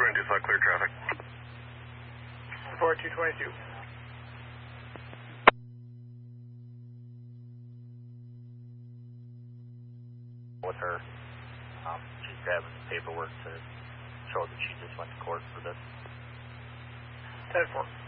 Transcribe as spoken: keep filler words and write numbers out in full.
twenty-two, so clear traffic. Report two twenty-two. With her, um, she's grabbing paperwork to show that she just went to court for this. ten four.